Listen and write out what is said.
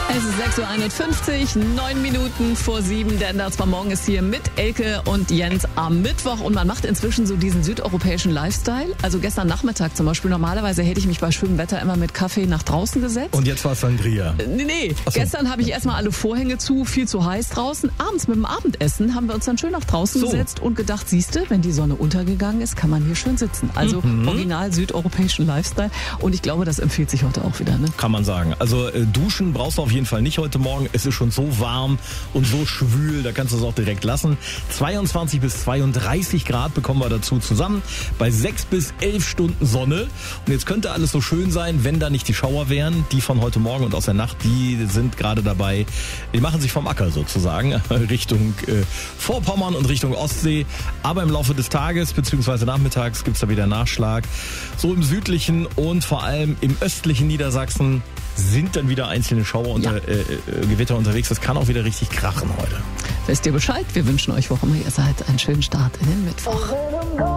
Es ist 6.51 Uhr, 9 Minuten vor 7. Der Ende vom Morgen ist hier mit Elke und Jens am Mittwoch. Und man macht inzwischen so diesen südeuropäischen Lifestyle. Also gestern Nachmittag zum Beispiel. Normalerweise hätte ich mich bei schönem Wetter immer mit Kaffee nach draußen gesetzt. Und jetzt war es Sangria. Nee. Ach so. Gestern habe ich erstmal alle Vorhänge zu, viel zu heiß draußen. Abends mit dem Abendessen haben wir uns dann schön nach draußen gesetzt und gedacht, siehste, wenn die Sonne untergegangen ist, kann man hier schön sitzen. Also original südeuropäischen Lifestyle. Und ich glaube, das empfiehlt sich heute auch wieder. Ne? Kann man sagen. Also duschen brauchst du auf jeden Fall nicht heute Morgen. Es ist schon so warm und so schwül, da kannst du es auch direkt lassen. 22 bis 32 Grad bekommen wir dazu zusammen. Bei 6 bis 11 Stunden Sonne. Und jetzt könnte alles so schön sein, wenn da nicht die Schauer wären. Die von heute Morgen und aus der Nacht, die sind gerade dabei. Die machen sich vom Acker sozusagen Richtung Vorpommern und Richtung Ostsee. Aber im Laufe des Tages bzw. nachmittags gibt es da wieder Nachschlag. So im südlichen und vor allem im östlichen Niedersachsen sind dann wieder einzelne Schauer und Gewitter unterwegs. Das kann auch wieder richtig krachen heute. Wisst ihr Bescheid? Wir wünschen euch, wo immer ihr seid, einen schönen Start in den Mittwoch.